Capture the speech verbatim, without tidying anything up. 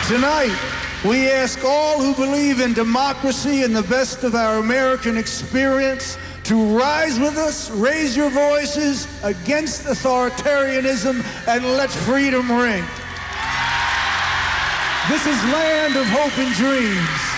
Tonight, we ask all who believe in democracy and the best of our American experience to rise with us, raise your voices against authoritarianism, and let freedom ring. This is Land of Hope and Dreams.